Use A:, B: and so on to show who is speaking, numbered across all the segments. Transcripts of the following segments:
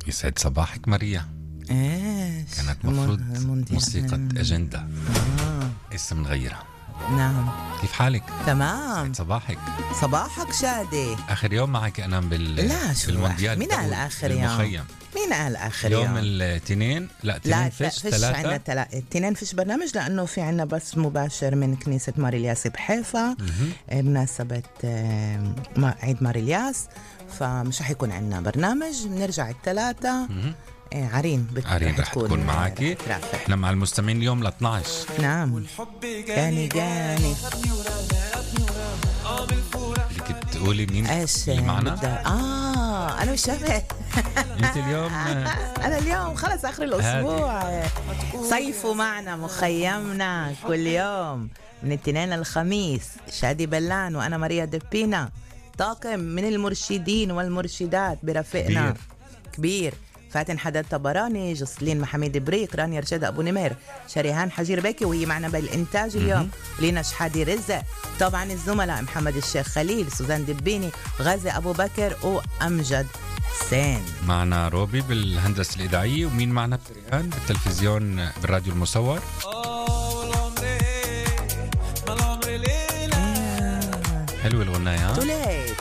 A: يسعد صباحك ماريا.
B: ايش
A: كانت مفروض موسيقى أجندة اسم نغيرها.
B: نعم.
A: كيف حالك؟
B: تمام.
A: صباحك.
B: صباحك شادي.
A: آخر يوم معك أنا
B: لا شو
A: بالمونديال.
B: مين قال آخر يوم؟
A: المخيم.
B: مين قال آخر يوم؟
A: يوم الاثنين. لا اثنين فيش ثلاثة.
B: اثنين فيش برنامج لأنه في عنا بس مباشر من كنيسة ماري الياس بحيفا بمناسبة عيد ماري الياس، فمش رح يكون عنا برنامج. بنرجع الثلاثة. عرين
A: رح تكون معاكي. احنا مع المستمعين اليوم ل 12.
B: نعم. كاني
A: بدك تقولي مين
B: ايش
A: اللي معنا؟
B: انا مش شايفه.
A: انت اليوم
B: انا اليوم خلص اخر الاسبوع. صيفوا معنا مخيمنا كل يوم من الاثنين للخميس. شادي بلان وانا ماريا دبينا، طاقم من المرشدين والمرشدات برفقنا كبير. فاتن حداد طبراني، جسلين محمد بريك، رانيا رشاد أبو نمير، شريهان حجير بكي وهي معنا بالإنتاج اليوم، لينا شحادي رزق، طبعا الزملاء محمد الشيخ خليل، سوزان دبيني، غازي أبو بكر وأمجد حسين.
A: معنا روبي بالهندسة الإذاعية. ومين معنا بتريان بالتلفزيون بالراديو المصور؟ حلوة الغناية ها؟
B: توليت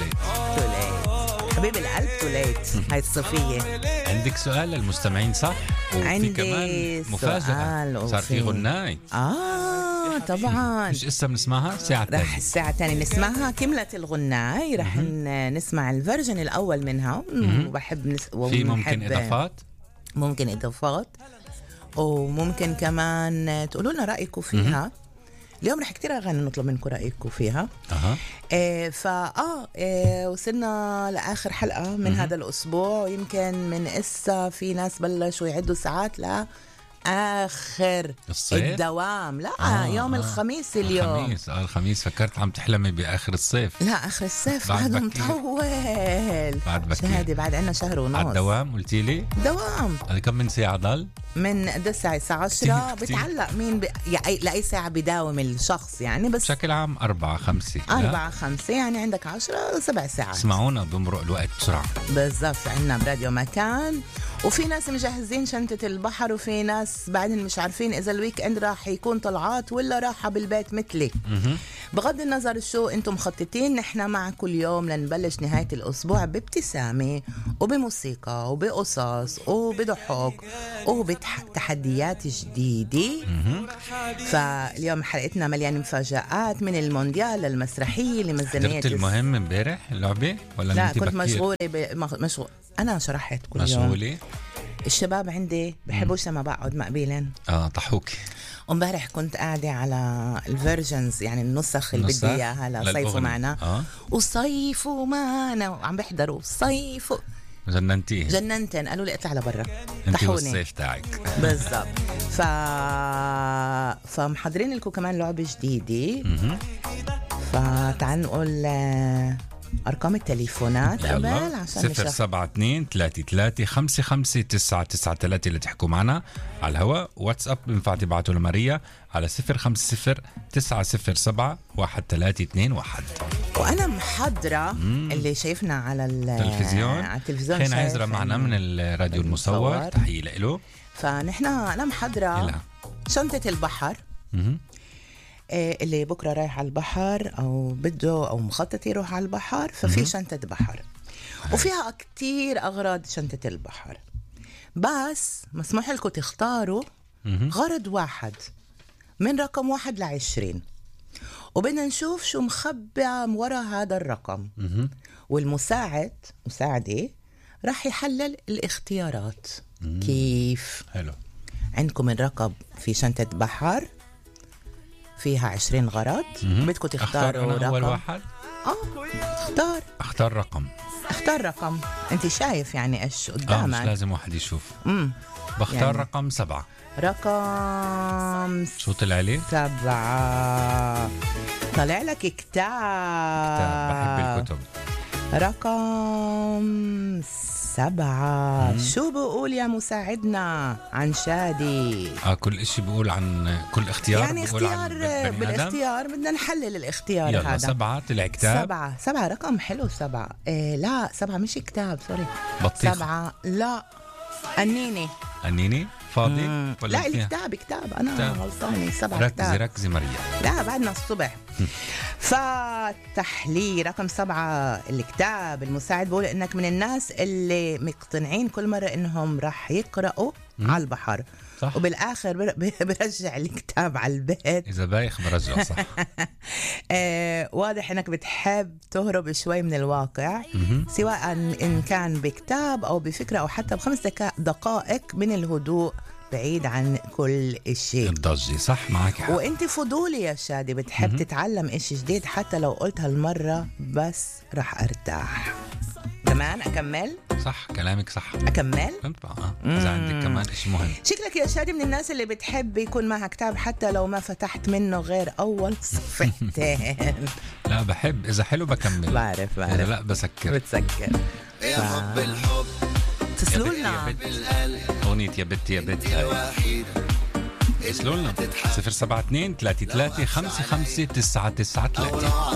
B: حبيب القلب توليت. هاي الصفية.
A: عندك سؤال للمستمعين صح؟ وفي كمان مفاجأة، صار في غناي.
B: طبعا.
A: مش اسا بنسمعها الساعة الثانية.
B: رح الساعة الثانية نسمعها كملت الغناي. رح نسمع الفيرجن الأول منها. وبحب
A: في ممكن إضافات.
B: ممكن إضافات وممكن كمان تقولوا لنا رأيكم فيها. اليوم رح كتير أغاني نطلب منكم رأيكم فيها. وصلنا لآخر حلقة من هذا الأسبوع. يمكن من إسا في ناس بلشوا يعدوا ساعات لآخر الدوام. لا يوم الخميس اليوم.
A: الخميس فكرت عم تحلمي بآخر الصيف.
B: لا آخر الصيف بعد مطول.
A: بعد بكير.
B: هذه بعد عنا شهر ونص.
A: على الدوام قلتي لي؟
B: دوام.
A: هذا كم من ساعة ضل؟
B: من 9 الساعة 10. بتعلق مين لأي ساعة بداوم الشخص يعني. بس
A: بشكل عام 4-5
B: يعني عندك 7 ساعات.
A: اسمعونا بمرق الوقت بسرعة.
B: بالضبط. عنا براديو مكان. وفي ناس مجهزين شنطة البحر، وفي ناس بعدين مش عارفين إذا الويك اند راح يكون طلعات ولا راحة بالبيت مثلي. بغض النظر شو انتم مخططين، نحن مع كل يوم لنبلش نهاية الأسبوع بابتسامة وبموسيقى وبقصص وبضحك وبتحديات جديدة. فاليوم حلقتنا مليانة مفاجآت من المونديال للمسرحية لميزانية.
A: حضرت المهم امبارح اللعبة ولا
B: لا كنت مشغولة مشغول. أنا شرحت كل يوم.
A: مشغولة.
B: الشباب عندي بحبوش لما بقعد مقبلا.
A: طحوكي.
B: امبارح كنت قاعدة على الفيرجنز يعني النسخ اللي بدي اياها لصيفوا معنا. وصيفوا معنا وعم بيحضروا صيفوا. جننتين قالوا لي اطلع لبرا.
A: انت والصيف تاعك.
B: بالضبط. فمحضرين لكم كمان لعبة جديدة. فتعال نقول أرقام التليفونات قبل عشان
A: 072-33-55-993 اللي تحكوا معنا على الهواء. واتساب بنفع تبعتوا لماريا على 050-907-1321.
B: وأنا محضرة اللي شايفنا على التلفزيون
A: خين عايزرة معنا من الراديو المصور. تحية له.
B: فنحن أنا محضرة شنطة البحر اللي بكرة رايح على البحر أو بده أو مخطط يروح على البحر. ففي شنطة بحر وفيها كتير أغراض شنطة البحر، بس مسموح لكم تختاروا غرض واحد من رقم 1 ل20، وبدنا نشوف شو مخبى ورا هذا الرقم. والمساعدة راح يحلل الاختيارات. كيف؟
A: حلو.
B: عندكم الرقم في شنطة بحر فيها 20 غرض. بدكم تختاروا رقم.
A: أول واحد. اختار رقم. انت
B: شايف يعني ايش قدامك.
A: مش لازم واحد يشوف. بختار يعني رقم 7.
B: رقم
A: شو طلع لي؟
B: 7. طلع لك كتاب.
A: بحب الكتب.
B: رقم 7. شو بقول يا مساعدنا عن شادي؟
A: كل إشي بقول عن كل اختيار،
B: يعني
A: بقول عن
B: اختيار
A: بني آدم.
B: بالاختيار بدنا نحلل الاختيار
A: يلا
B: هذا.
A: 7 طلع كتاب.
B: 7 رقم حلو. 7 لا 7 مش كتاب، سوري.
A: بطيخة.
B: 7 لا أنيني
A: فاضي ولا
B: لا
A: فيها؟
B: كتاب أنا
A: كتاب.
B: غلطانة. 7 كتاب.
A: ركزي مريم.
B: لا بعدنا الصبح. فتح لي رقم 7 الكتاب. المساعد بقول إنك من الناس اللي مقتنعين كل مرة إنهم رح يقرأوا على البحر،
A: صح.
B: وبالآخر برجع الكتاب على البيت.
A: إذا بايخ برجع. صح.
B: واضح إنك بتحب تهرب شوي من الواقع، سواء إن كان بكتاب أو بفكرة أو حتى ب5 دقائق من الهدوء بعيد عن كل شيء.
A: الضجة. صح، معك حق.
B: وانت فضولي يا شادي، بتحب تتعلم إشي جديد حتى لو قلتها المرة بس رح أرتاح. كمان أكمل؟
A: صح، كلامك صح.
B: أكمل؟
A: فهمت بقى. إذا عندك كمان إشي مهم.
B: شكلك يا شادي من الناس اللي بتحب يكون معها كتاب حتى لو ما فتحت منه غير أول صفحتين.
A: لا بحب، إذا حلو بكمل.
B: بعرف
A: إذا لا بسكر.
B: بتسكر.
C: يا حب الحب
B: اتصلوا
A: يا
B: لنا.
A: بت أغنية يا بت اتصلوا لنا 072 33 55 993.